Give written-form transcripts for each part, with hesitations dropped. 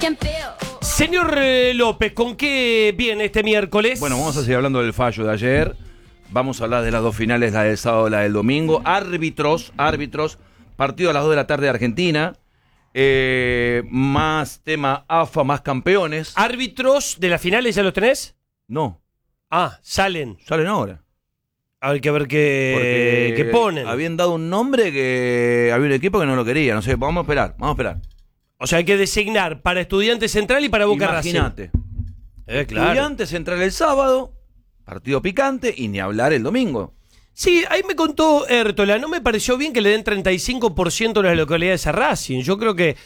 Señor López, ¿con qué viene este miércoles? Bueno, vamos a seguir hablando del fallo de ayer. Vamos a hablar de las dos finales, la del sábado y la del domingo. Árbitros. Partido a las 2 de la tarde de Argentina. Más tema AFA, más campeones. ¿Árbitros de las finales ya los tenés? No. Salen. Salen ahora. Hay que ver qué ponen. Habían dado un nombre que había un equipo que no lo quería. No sé, vamos a esperar. O sea, hay que designar para Estudiantes Central y para Boca Racing. Imagínate. Claro. Estudiantes Central el sábado, partido picante, y ni hablar el domingo. Sí, ahí me contó Hértola, no me pareció bien que le den 35% de las localidades a Racing. Yo creo que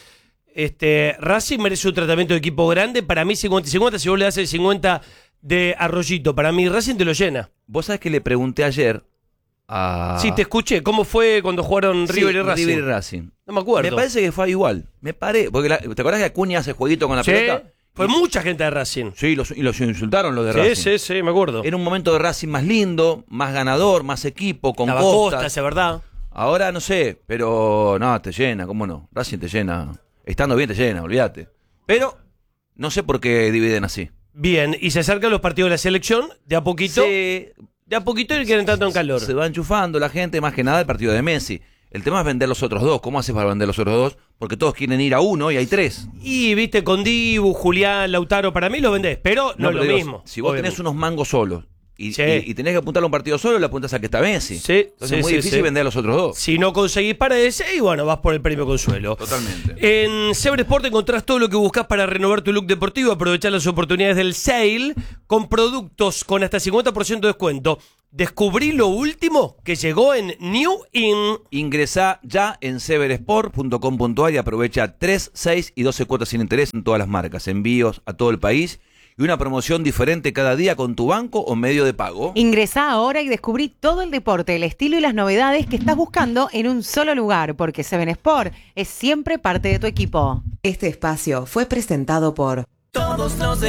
Racing merece un tratamiento de equipo grande. Para mí 50-50, si vos le das el 50 de Arroyito, para mí Racing te lo llena. Vos sabés que le pregunté ayer a... Sí, te escuché. ¿Cómo fue cuando jugaron River y Racing? River y Racing. No me acuerdo. Me parece que fue igual. Porque ¿te acordás que Acuña hace jueguito con la pelota? Fue mucha gente de Racing. Sí, y los insultaron los de Racing. Sí, me acuerdo. Era un momento de Racing más lindo, más ganador, más equipo, con costas. Es verdad. Ahora no sé, pero no, te llena, ¿cómo no? Racing te llena. Estando bien te llena, olvídate. Pero no sé por qué dividen así. Bien, y se acercan los partidos de la selección, de a poquito. Sí. De a poquito y quieren entrando en calor. Se va enchufando la gente, más que nada el partido de Messi. El tema es vender los otros dos. ¿Cómo haces para vender los otros dos? Porque todos quieren ir a uno y hay tres. Y viste, con Dibu, Julián, Lautaro, para mí lo vendés, pero no es lo mismo. Si vos tenés unos mangos solos y tenés que apuntar a un partido solo, le apuntas a que está Messi. Entonces es muy difícil vender a los otros dos. Si no conseguís para ese, y bueno, vas por el premio consuelo. Totalmente. En Sever Sport encontrás todo lo que buscas para renovar tu look deportivo, aprovechar las oportunidades del sale con productos con hasta 50% de descuento. Descubrí lo último que llegó en New In. Ingresá ya en seversport.com.ar y aprovecha 3, 6 y 12 cuotas sin interés en todas las marcas, envíos a todo el país y una promoción diferente cada día con tu banco o medio de pago. Ingresá ahora y descubrí todo el deporte, el estilo y las novedades que estás buscando en un solo lugar, porque Seven Sport es siempre parte de tu equipo. Este espacio fue presentado por... Todos los